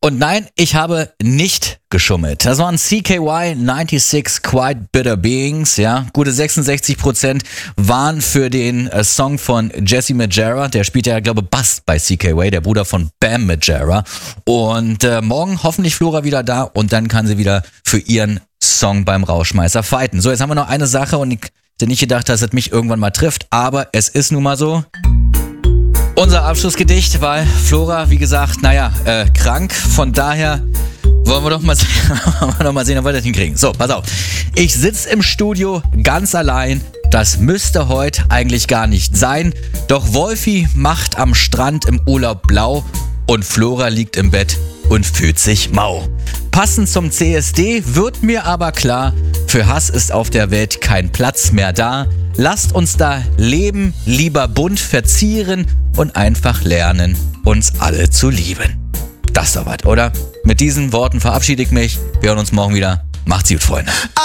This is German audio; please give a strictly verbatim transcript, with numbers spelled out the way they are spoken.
Und nein, ich habe nicht geschummelt. Das waren C K Y sechsundneunzig Quite Bitter Beings, ja. Gute sechsundsechzig Prozent waren für den äh, Song von Jesse Majera. Der spielt ja, glaube ich, Bass bei C K Y, der Bruder von Bam Majera. Und äh, morgen hoffentlich Flora wieder da und dann kann sie wieder für ihren Song beim Rauschmeißer fighten. So, jetzt haben wir noch eine Sache und ich hätte nicht gedacht, dass es mich irgendwann mal trifft, aber es ist nun mal so. Unser Abschlussgedicht, weil Flora, wie gesagt, naja, äh, krank. Von daher wollen wir doch mal, wollen wir doch mal sehen, ob wir das hinkriegen. So, pass auf. Ich sitze im Studio ganz allein. Das müsste heute eigentlich gar nicht sein. Doch Wolfi macht am Strand im Urlaub blau und Flora liegt im Bett und fühlt sich mau. Passend zum C S D wird mir aber klar, für Hass ist auf der Welt kein Platz mehr da. Lasst uns da Leben lieber bunt verzieren und einfach lernen, uns alle zu lieben. Das ist doch was, oder? Mit diesen Worten verabschiede ich mich. Wir hören uns morgen wieder. Macht's gut, Freunde.